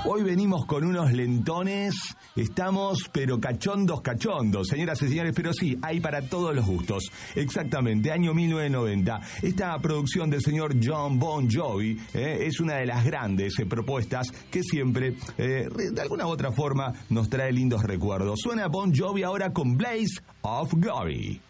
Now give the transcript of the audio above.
Hoy venimos con unos lentones, estamos pero cachondos. Señoras y señores, pero sí, hay para todos los gustos. Exactamente, año 1990. Esta producción del señor Jon Bon Jovi es una de las grandes propuestas que siempre, de alguna u otra forma, nos trae lindos recuerdos. Suena Bon Jovi ahora con Blaze of Glory.